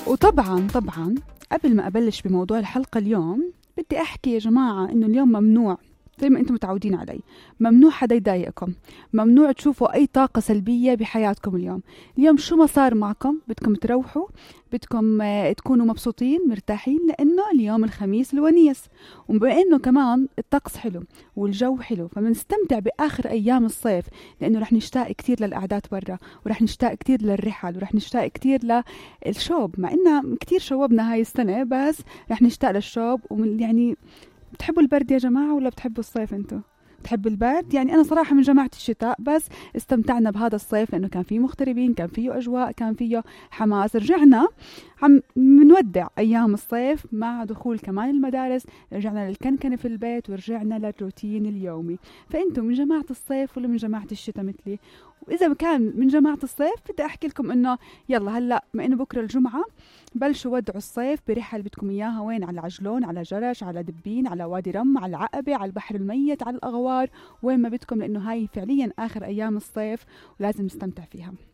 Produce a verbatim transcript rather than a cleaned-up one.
وطبعا طبعا قبل ما أبلش بموضوع الحلقة اليوم بدي أحكي يا جماعة إنه اليوم ممنوع زي ما أنتم متعودين علي، ممنوع حدا يضايقكم، ممنوع تشوفوا أي طاقة سلبية بحياتكم. اليوم اليوم شو ما صار معكم بدكم تروحوا، بدكم آه، تكونوا مبسوطين مرتاحين، لأنه اليوم الخميس الونيس، وبما إنه كمان الطقس حلو والجو حلو، فبنستمتع بآخر أيام الصيف، لأنه رح نشتاق كتير للقعدات برا، ورح نشتاق كتير للرحل، ورح نشتاق كتير للشوب، مع إننا كتير شوبنا هاي السنة، بس رح نشتاق للشوب. ومن يعني بتحبوا البرد يا جماعة ولا بتحبوا الصيف انتو؟ بتحبوا البرد؟ يعني أنا صراحة من جماعة الشتاء، بس استمتعنا بهذا الصيف لأنه كان فيه مغتربين، كان فيه أجواء، كان فيه حماس. رجعنا عم منودع أيام الصيف مع دخول كمان المدارس، رجعنا للكنكنة في البيت ورجعنا للروتين اليومي. فأنتو من جماعة الصيف ولا من جماعة الشتاء مثلي؟ وإذا كان من جماعة الصيف بدي أحكي لكم إنه يلا هلأ ما إنه بكرة الجمعة بلشوا ودعوا الصيف برحل بدكم إياها، وين؟ على عجلون، على جرش، على دبين، على وادي رم، على العقبة، على البحر الميت، على الأغوار، وين ما بدكم، لأنه هاي فعليا آخر أيام الصيف ولازم نستمتع فيها.